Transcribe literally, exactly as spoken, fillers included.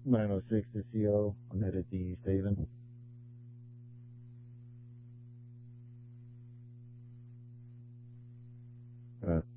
nine oh six to C O. I'm headed to East Haven. Uh,